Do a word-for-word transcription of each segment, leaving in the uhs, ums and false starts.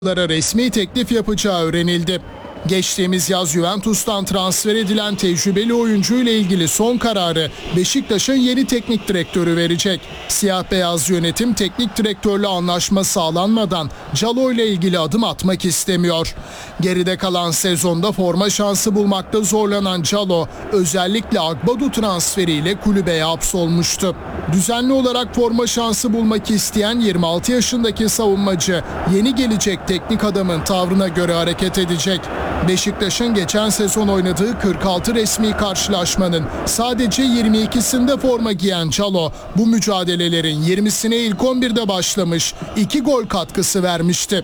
resmi teklif yapacağı öğrenildi. Geçtiğimiz yaz Juventus'tan transfer edilen tecrübeli oyuncuyla ilgili son kararı Beşiktaş'ın yeni teknik direktörü verecek. Siyah beyaz yönetim teknik direktörle anlaşma sağlanmadan Calo ile ilgili adım atmak istemiyor. Geride kalan sezonda forma şansı bulmakta zorlanan Calo özellikle Agbadu transferiyle kulübeye hapsolmuştu. Düzenli olarak forma şansı bulmak isteyen yirmi altı yaşındaki savunmacı yeni gelecek teknik adamın tavrına göre hareket edecek. Beşiktaş'ın geçen sezon oynadığı kırk altı resmi karşılaşmanın sadece yirmi ikisinde forma giyen Calo bu mücadelelerin yirmisine ilk on birde başlamış, iki gol katkısı vermişti.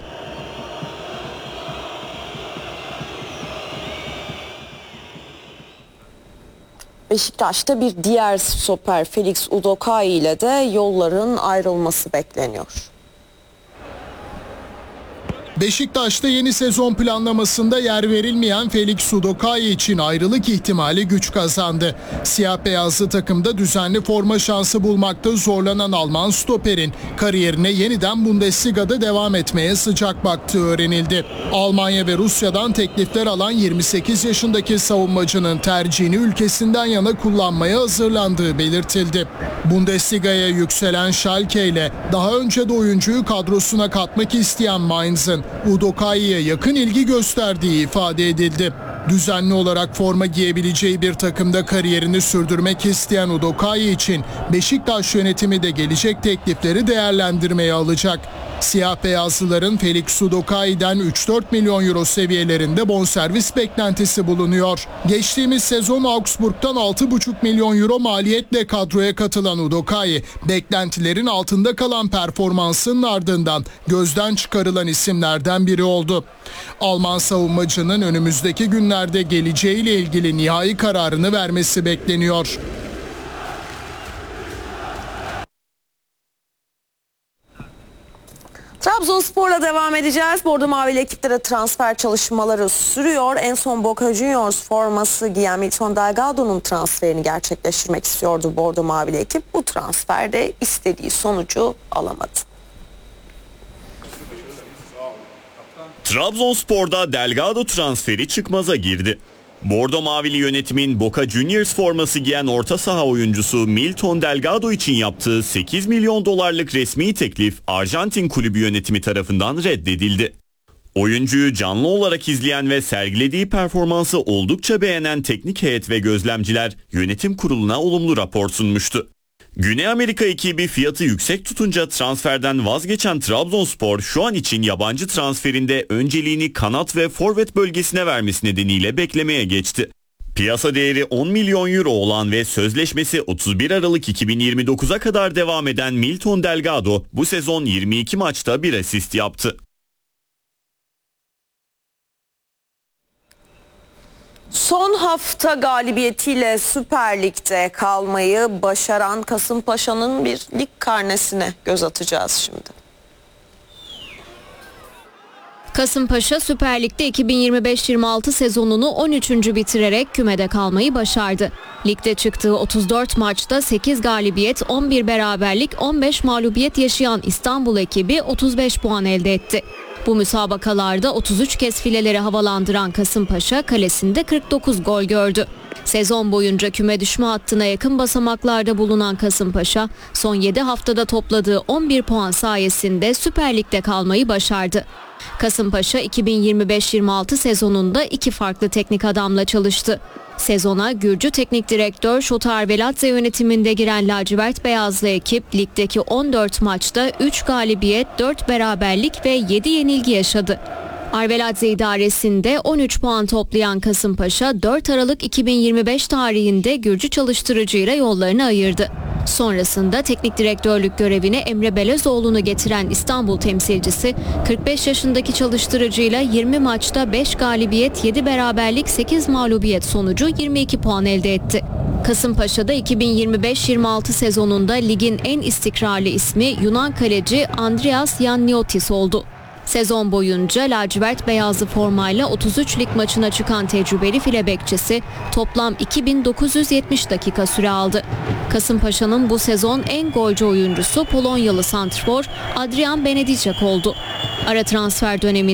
Beşiktaş'ta bir diğer stoper Felix Udokai ile de yolların ayrılması bekleniyor. Beşiktaş'ta yeni sezon planlamasında yer verilmeyen Felix Udokai için ayrılık ihtimali güç kazandı. Siyah beyazlı takımda düzenli forma şansı bulmakta zorlanan Alman stoperin kariyerine yeniden Bundesliga'da devam etmeye sıcak baktığı öğrenildi. Almanya ve Rusya'dan teklifler alan yirmi sekiz yaşındaki savunmacının tercihini ülkesinden yana kullanmaya hazırlandığı belirtildi. Bundesliga'ya yükselen Schalke ile daha önce de oyuncuyu kadrosuna katmak isteyen Mainz'ın Udokai'ye yakın ilgi gösterdiği ifade edildi. Düzenli olarak forma giyebileceği bir takımda kariyerini sürdürmek isteyen Udokai için Beşiktaş yönetimi de gelecek teklifleri değerlendirmeye alacak. Siyah beyazlıların Felix Udokai'den üç dört milyon euro seviyelerinde bonservis beklentisi bulunuyor. Geçtiğimiz sezon Augsburg'dan altı buçuk milyon euro maliyetle kadroya katılan Udokai, beklentilerin altında kalan performansının ardından gözden çıkarılan isimlerden biri oldu. Alman savunmacının önümüzdeki günlerde geleceğiyle ilgili nihai kararını vermesi bekleniyor. Trabzonspor'la devam edeceğiz. Bordo Mavili ekiplere transfer çalışmaları sürüyor. En son Boca Juniors forması giyen Milton Delgado'nun transferini gerçekleştirmek istiyordu Bordo Mavili ekip. Bu transferde istediği sonucu alamadı. Trabzonspor'da Delgado transferi çıkmaza girdi. Bordo Mavili yönetimin Boca Juniors forması giyen orta saha oyuncusu Milton Delgado için yaptığı sekiz milyon dolarlık resmi teklif Arjantin kulübü yönetimi tarafından reddedildi. Oyuncuyu canlı olarak izleyen ve sergilediği performansı oldukça beğenen teknik heyet ve gözlemciler yönetim kuruluna olumlu rapor sunmuştu. Güney Amerika ekibi fiyatı yüksek tutunca transferden vazgeçen Trabzonspor şu an için yabancı transferinde önceliğini kanat ve forvet bölgesine vermesi nedeniyle beklemeye geçti. Piyasa değeri on milyon euro olan ve sözleşmesi otuz bir Aralık iki bin yirmi dokuza kadar devam eden Milton Delgado bu sezon yirmi iki maçta bir asist yaptı. Son hafta galibiyetiyle Süper Lig'de kalmayı başaran Kasımpaşa'nın bir lig karnesine göz atacağız şimdi. Kasımpaşa Süper Lig'de iki bin yirmi beş yirmi altı sezonunu on üçüncü bitirerek kümede kalmayı başardı. Ligde çıktığı otuz dört maçta sekiz galibiyet, on bir beraberlik, on beş mağlubiyet yaşayan İstanbul ekibi otuz beş puan elde etti. Bu müsabakalarda otuz üç kez fileleri havalandıran Kasımpaşa kalesinde kırk dokuz gol gördü. Sezon boyunca küme düşme hattına yakın basamaklarda bulunan Kasımpaşa son yedi haftada topladığı on bir puan sayesinde Süper Lig'de kalmayı başardı. Kasımpaşa iki bin yirmi beş yirmi altı sezonunda iki farklı teknik adamla çalıştı. Sezona Gürcü teknik direktör Şota Arveladze yönetiminde giren lacivert beyazlı ekip ligdeki on dört maçta üç galibiyet, dört beraberlik ve yedi yenilgi yaşadı. Arveladze idaresinde on üç puan toplayan Kasımpaşa dört Aralık iki bin yirmi beş tarihinde Gürcü çalıştırıcıyla yollarını ayırdı. Sonrasında teknik direktörlük görevine Emre Belözoğlu'nu getiren İstanbul temsilcisi kırk beş yaşındaki çalıştırıcıyla yirmi maçta beş galibiyet, yedi beraberlik, sekiz mağlubiyet sonucu yirmi iki puan elde etti. Kasımpaşa'da iki bin yirmi beş yirmi altı sezonunda ligin en istikrarlı ismi Yunan kaleci Andreas Yanniotis oldu. Sezon boyunca lacivert beyazlı formayla otuz üç lig maçına çıkan tecrübeli file bekçisi toplam iki bin dokuz yüz yetmiş dakika süre aldı. Kasımpaşa'nın bu sezon en golcü oyuncusu Polonyalı santrfor Adrian Benedicek oldu. Ara transfer döneminde